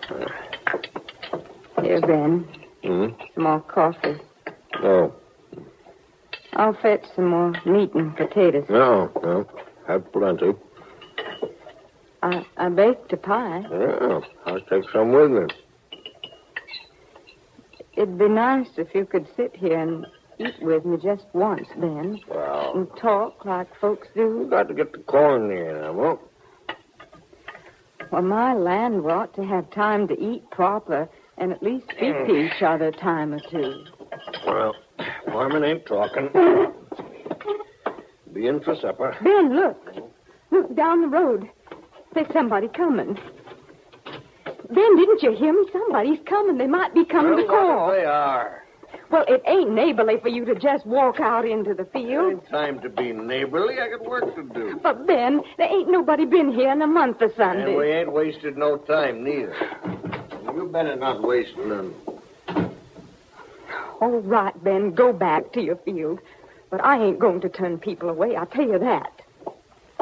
Here, Ben. Some more coffee. No. I'll fetch some more meat and potatoes. No. Have plenty. I baked a pie. Yeah, I'll take some with me. It'd be nice if you could sit here and eat with me just once, Ben. Well, And talk like folks do. you got to get the corn in, Emma. Well, my land ought to have time to eat proper and at least speak to each other a time or two. Well, Foreman ain't talking. Be in for supper. Ben, look. Look down the road. There's somebody coming. Ben, didn't you hear me? Somebody's coming. They might be coming to call. They are. Well, it ain't neighborly for you to just walk out into the field. Ain't time to be neighborly. I got work to do. But, Ben, there ain't nobody been here in a month or Sunday. And we ain't wasted no time, neither. You better not waste none. All right, Ben, go back to your field. But I ain't going to turn people away, I'll tell you that.